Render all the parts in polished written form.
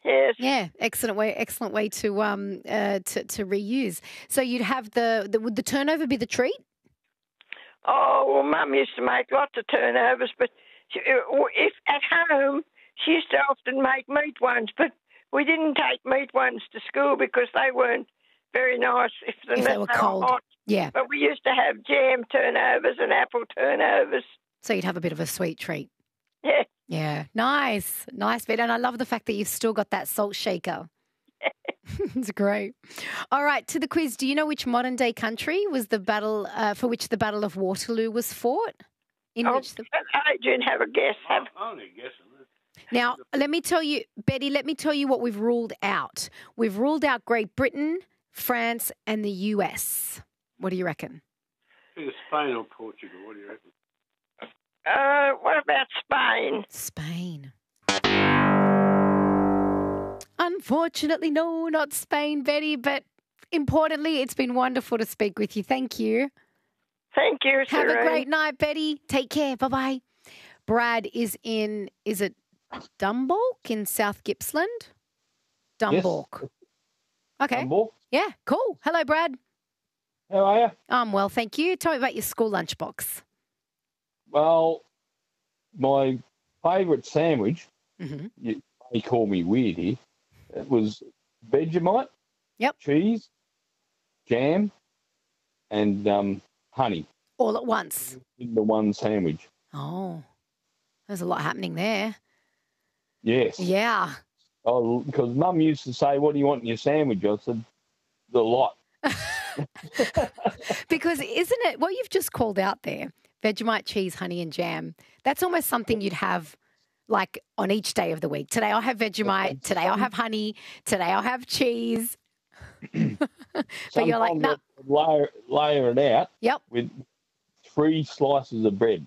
Yes. Yeah, excellent way to reuse. So you'd have would the turnover be the treat? Oh, well, Mum used to make lots of turnovers, but if at home she used to often make meat ones, but we didn't take meat ones to school because they weren't very nice if they were cold. hot. Yeah. But we used to have jam turnovers and apple turnovers. So you'd have a bit of a sweet treat. Yeah. Yeah, nice, bit. And I love the fact that you've still got that salt shaker. It's great. All right, to the quiz. Do you know which modern day country was the battle for which the Battle of Waterloo was fought? Adrian, have a guess. I'm only guessing. Now, let me tell you, Betty. Let me tell you what we've ruled out. We've ruled out Great Britain, France, and the US. What do you reckon? I think it's Spain or Portugal. What do you reckon? What about Spain? Spain. Unfortunately, no, not Spain, Betty, but importantly, it's been wonderful to speak with you. Thank you. Thank you, Have Serene. a great night, Betty. Take care. Bye-bye. Brad is it Dumbalk in South Gippsland? Dumbalk. Yes. Okay. Dumbalk. Yeah, cool. Hello, Brad. How are you? I'm well, thank you. Tell me about your school lunchbox. Well, my favourite sandwich, Mm-hmm. you may call me weird here, it was Vegemite, cheese, jam, and honey. All at once? In the one sandwich. Oh, there's a lot happening there. Yes. Yeah. Oh, because Mum used to say, what do you want in your sandwich? I said, the lot. Because isn't it what you've just called out there, Vegemite, cheese, honey and jam, that's almost something you'd have like on each day of the week. Today I'll have Vegemite, today I'll have honey, today I'll have cheese. But you're like, no. Layer it out with 3 slices of bread.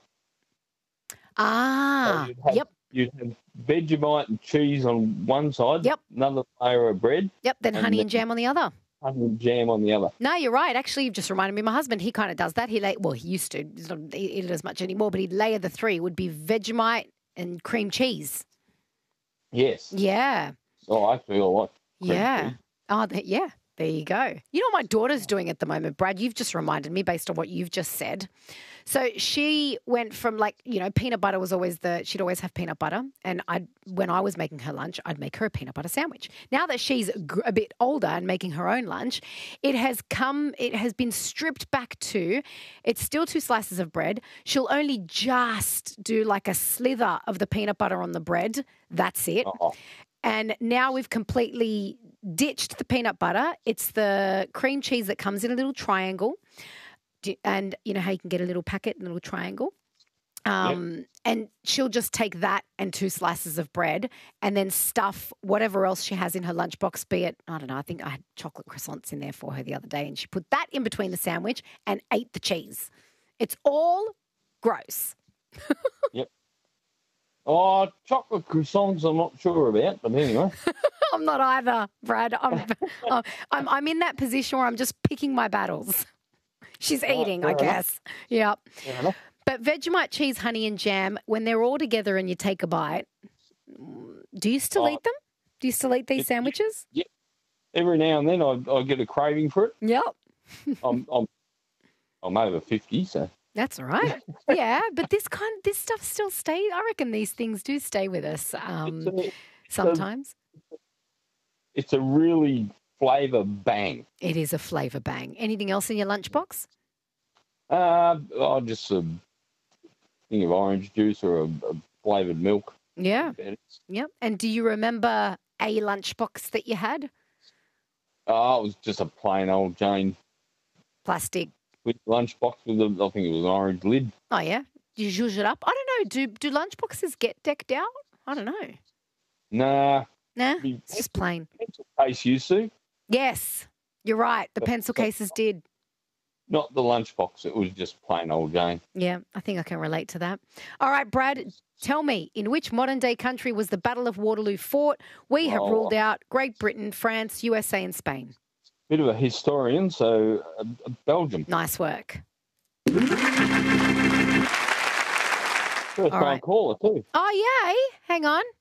Ah, So you'd have Vegemite and cheese on one side, another layer of bread. Then honey and jam on the other. Honey and jam on the other. No, you're right. Actually, you've just reminded me of my husband. He kind of does that. He used to. He's not eat it as much anymore, but he'd layer the 3. It would be Vegemite and cream cheese. Yes. Yeah. Oh, I feel like yeah. Oh, yeah. There you go. You know what my daughter's doing at the moment, Brad? You've just reminded me based on what you've just said. So she went from peanut butter was always she'd always have peanut butter. And when I was making her lunch, I'd make her a peanut butter sandwich. Now that she's a bit older and making her own lunch, it has been stripped back to, it's still 2 slices of bread. She'll only just do like a slither of the peanut butter on the bread. That's it. Uh-oh. And now we've completely ditched the peanut butter. It's the cream cheese that comes in a little triangle. And you know how you can get a little packet in a little triangle? And she'll just take that and 2 slices of bread and then stuff whatever else she has in her lunchbox, be it, I don't know, I think I had chocolate croissants in there for her the other day and she put that in between the sandwich and ate the cheese. It's all gross. Yep. Oh, chocolate croissants I'm not sure about, but anyway. I'm not either, Brad. I'm in that position where I'm just picking my battles. She's eating, I guess. Yeah. But Vegemite, cheese, honey and jam, when they're all together and you take a bite, do you still eat them? Do you still eat these sandwiches? Yeah. Every now and then I get a craving for it. Yep. I'm over 50, so. That's all right. Yeah, but this stuff still stays. I reckon these things do stay with us sometimes. It's a really flavour bang. It is a flavour bang. Anything else in your lunchbox? Just a thing of orange juice or a flavoured milk. Yeah. Yep. And do you remember a lunchbox that you had? It was just a plain old Jane plastic with lunchbox with I think it was an orange lid. Oh yeah. Do you zhuzh it up? I don't know. Do lunchboxes get decked out? I don't know. Nah. It's just plain. Pencil case used to. Yes, you're right. The pencil cases did. Not the lunchbox. It was just plain old Jane. Yeah, I think I can relate to that. All right, Brad, tell me, in which modern-day country was the Battle of Waterloo fought? We have ruled out Great Britain, France, USA and Spain. Bit of a historian, so Belgium. Nice work. First time caller too. Oh, yay. Hang on.